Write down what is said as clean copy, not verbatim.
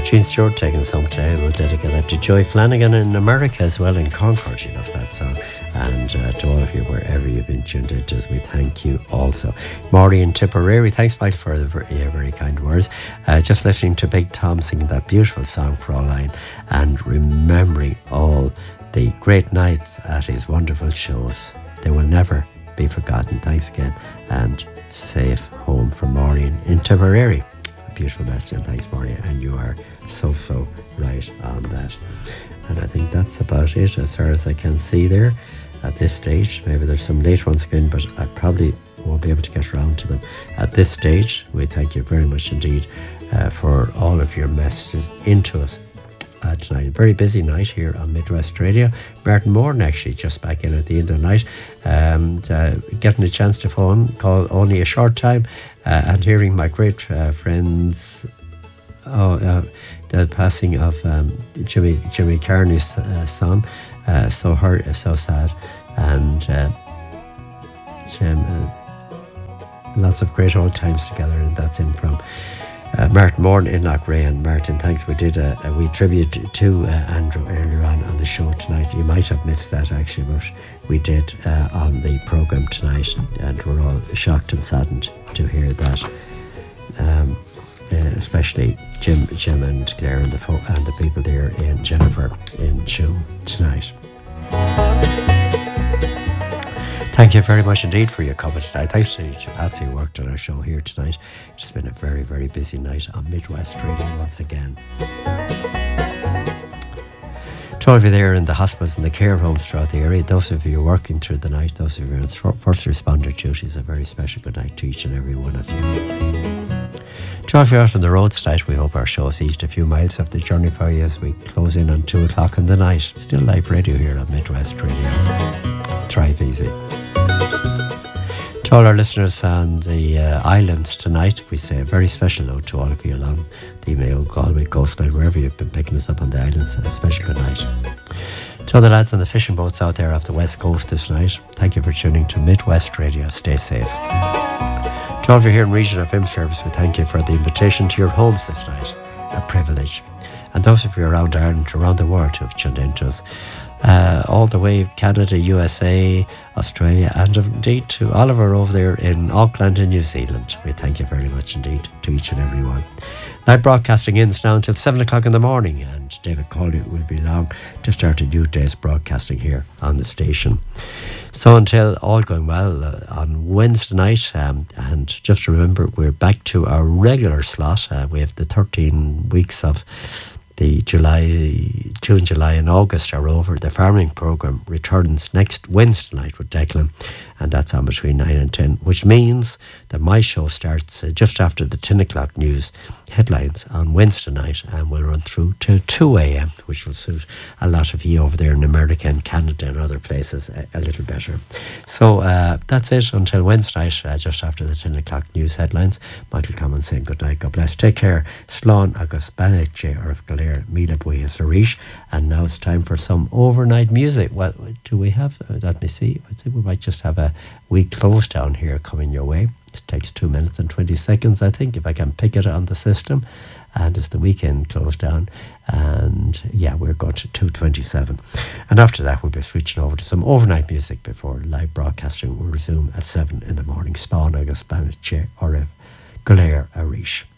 Gene Stewart taking us home today. We'll dedicate that to Joy Flanagan in America as well, in Concord. She loves that song. And to all of you, wherever you've been tuned into us, we thank you also. Maureen in Tipperary, thanks, Mike, for the very kind words. Just listening to Big Tom singing that beautiful song, Fraulein, and remembering all the great nights at his wonderful shows. They will never be forgotten. Thanks again, and safe home from Maureen in Tipperary. Beautiful message, and thanks, Maureen, and you are so right on that. And I think that's about it as far as I can see there at this stage. Maybe there's some late ones again, but I probably won't be able to get around to them at this stage. We thank you very much indeed for all of your messages into us tonight. A very busy night here on Midwest Radio. Martin Moore actually just back in at the end of the night, and getting a chance to call only a short time, and hearing my great friends, the passing of Jimmy Carney's son, so sad, and Jim, lots of great old times together, and that's him from Martin Moore in Loughrea. And Martin, thanks. We did a wee tribute to Andrew earlier on the show tonight. You might have missed that actually, but we did on the programme tonight, and we're all shocked and saddened to hear that. Especially Jim and Claire and the people there in Jennifer in June tonight. Thank you very much indeed for your comment tonight. Thanks to Patsy who worked on our show here tonight. It's been a very, very busy night on Midwest Radio once again. To all of you there in the hospitals and the care homes throughout the area, those of you working through the night, those of you on first responder duties, a very special good night to each and every one of you. To all of you out on the roads tonight, we hope our show has eased a few miles of the journey for you as we close in on 2 o'clock in the night. Still live radio here on Midwest Radio. Drive easy. To all our listeners on the islands tonight, we say a very special note to all of you along the Mayo, Galway coastline, wherever you've been picking us up on the islands. A special good night. To all the lads on the fishing boats out there off the west coast this night, thank you for tuning to Midwest Radio. Stay safe. To all of you here in Region FM Service, we thank you for the invitation to your homes this night. A privilege. And those of you around Ireland, around the world who have tuned into us, all the way Canada, USA, Australia, and indeed to Oliver over there in Auckland and New Zealand. We thank you very much indeed to each and every one. Night broadcasting ends now until 7 o'clock in the morning, and David Cawley will be along to start a new day's broadcasting here on the station. So until all going well on Wednesday night, and just remember, we're back to our regular slot. We have the 13 weeks of the June, July and August are over. The farming programme returns next Wednesday night with Declan, and that's on between 9 and 10, which means that my show starts just after the 10 o'clock news headlines on Wednesday night, and will run through till 2 a.m, which will suit a lot of you over there in America and Canada and other places a little better. So that's it until Wednesday night, just after the 10 o'clock news headlines. Michael Common saying good night, God bless, take care, Slán agus Banach or if Galir Mila Buya Sarish. And now it's time for some overnight music. What do we have? Let me see. I think we might just have a wee close down here coming your way. It takes 2 minutes and 20 seconds, I think, if I can pick it on the system. And it's the weekend close down. And yeah, we're going to 2:27. And after that, we'll be switching over to some overnight music before live broadcasting will resume at 7 in the morning. Slán agus Banach or Galir Arish.